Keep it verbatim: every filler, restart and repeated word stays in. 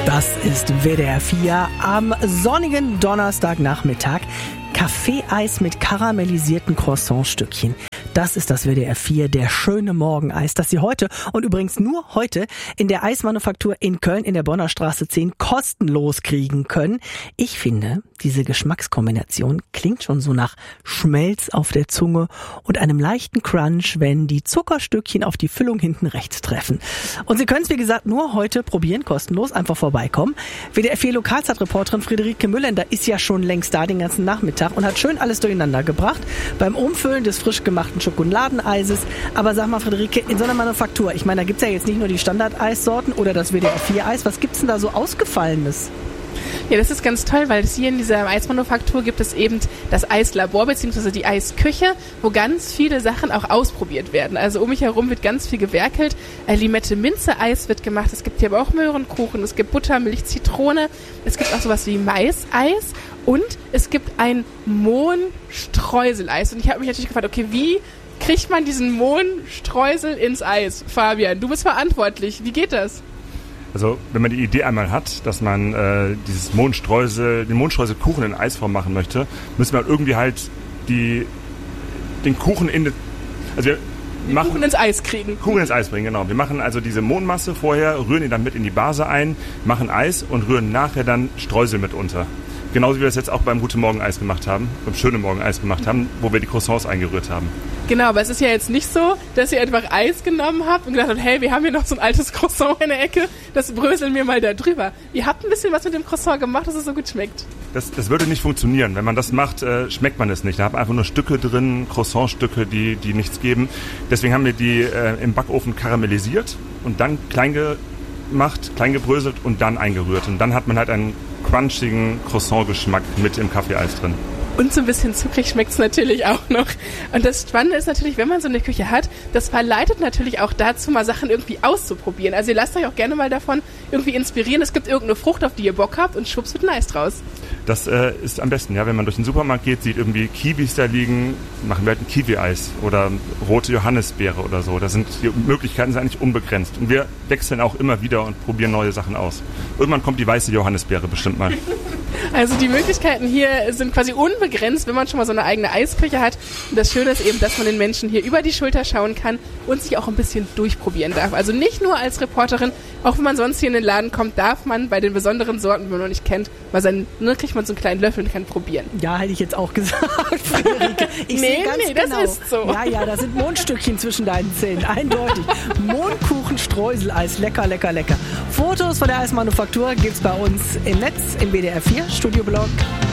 Das ist W D R vier am sonnigen Donnerstagnachmittag. Kaffeeeis mit karamellisierten Croissantstückchen. Das ist das W D R vier, der schöne Morgeneis, das Sie heute und übrigens nur heute in der Eismanufaktur in Köln in der Bonner Straße zehn kostenlos kriegen können. Ich finde, diese Geschmackskombination klingt schon so nach Schmelz auf der Zunge und einem leichten Crunch, wenn die Zuckerstückchen auf die Füllung hinten rechts treffen. Und Sie können es, wie gesagt, nur heute probieren, kostenlos, einfach vorbeikommen. W D R vier Lokalzeitreporterin Friederike Müllender ist ja schon längst da den ganzen Nachmittag und hat schön alles durcheinander gebracht beim Umfüllen des frisch gemachten Schokoladeneises. Aber sag mal, Friederike, in so einer Manufaktur, ich meine, da gibt's ja jetzt nicht nur die Standard-Eissorten oder das W D R vier Eis. Was gibt's denn da so Ausgefallenes? Ja, das ist ganz toll, weil hier in dieser Eismanufaktur gibt es eben das Eislabor bzw. die Eisküche, wo ganz viele Sachen auch ausprobiert werden. Also um mich herum wird ganz viel gewerkelt. Äh, Limette-Minze-Eis wird gemacht. Es gibt hier aber auch Möhrenkuchen, es gibt Buttermilch, Zitrone. Es gibt auch sowas wie Maiseis und es gibt ein Mohnstreuseleis. Und ich habe mich natürlich gefragt, okay, wie kriegt man diesen Mohnstreusel ins Eis? Fabian, du bist verantwortlich. Wie geht das? Also wenn man die Idee einmal hat, dass man äh, dieses Mohnstreusel, den Mohnstreuselkuchen in Eisform machen möchte, müssen wir irgendwie halt die, den Kuchen in, also wir den machen, Kuchen ins Eis kriegen. Kuchen ins Eis bringen, genau. Wir machen also diese Mohnmasse vorher, rühren ihn dann mit in die Base ein, machen Eis und rühren nachher dann Streusel mit unter. Genauso wie wir das jetzt auch beim Gute Morgen Eis gemacht haben, beim Schöne Morgen Eis gemacht haben, wo wir die Croissants eingerührt haben. Genau, aber es ist ja jetzt nicht so, dass ihr einfach Eis genommen habt und gedacht habt, hey, wir haben hier noch so ein altes Croissant in der Ecke, das bröseln wir mal da drüber. Ihr habt ein bisschen was mit dem Croissant gemacht, dass es so gut schmeckt. Das, das würde nicht funktionieren. Wenn man das macht, äh, schmeckt man es nicht. Da haben einfach nur Stücke drin, Croissantstücke, die, die nichts geben. Deswegen haben wir die äh, im Backofen karamellisiert und dann klein gemacht, klein gebröselt und dann eingerührt. Und dann hat man halt einen crunchigen Croissant-Geschmack mit im Kaffeeeis drin. Und so ein bisschen zuckrig schmeckt es natürlich auch noch. Und das Spannende ist natürlich, wenn man so eine Küche hat, das verleitet natürlich auch dazu, mal Sachen irgendwie auszuprobieren. Also ihr lasst euch auch gerne mal davon irgendwie inspirieren. Es gibt irgendeine Frucht, auf die ihr Bock habt und schwupps wird ein Eis draus. Das äh, ist am besten, ja. Wenn man durch den Supermarkt geht, sieht irgendwie Kiwis da liegen, machen wir halt ein Kiwi-Eis oder rote Johannisbeere oder so. Das sind, die Möglichkeiten sind eigentlich unbegrenzt. Und wir wechseln auch immer wieder und probieren neue Sachen aus. Irgendwann kommt die weiße Johannisbeere bestimmt mal. Also die Möglichkeiten hier sind quasi unbegrenzt, wenn man schon mal so eine eigene Eisküche hat. Und das Schöne ist eben, dass man den Menschen hier über die Schulter schauen kann und sich auch ein bisschen durchprobieren darf. Also nicht nur als Reporterin, auch wenn man sonst hier in den Laden kommt, darf man bei den besonderen Sorten, die man noch nicht kennt, mal seinen, ne, kriegt man so einen kleinen Löffel und kann probieren. Ja, hätte ich jetzt auch gesagt, Friederike. Ich nee, sehe ganz nee, genau. Das ist so. Ja, ja, da sind Mohnstückchen zwischen deinen Zähnen, eindeutig. Mohnkuchen, Streuseleis, lecker, lecker, lecker. Fotos von der Eismanufaktur gibt's bei uns im Netz, im W D R vier Studioblog.